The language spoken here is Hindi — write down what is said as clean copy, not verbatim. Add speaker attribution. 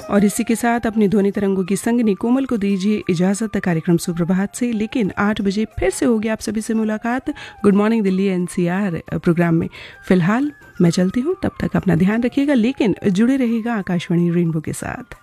Speaker 1: और इसी के साथ अपनी ध्वनि तरंगों की संगनी कोमल को दीजिए इजाजत कार्यक्रम सुप्रभात से। लेकिन 8 बजे फिर से होगी आप सभी से मुलाकात good morning Delhi NCR programme में। फिलहाल मैं चलती हूँ, तब तक अपना ध्यान रखिएगा, लेकिन जुड़े रहिएगा आकाशवाणी रेनबो के साथ।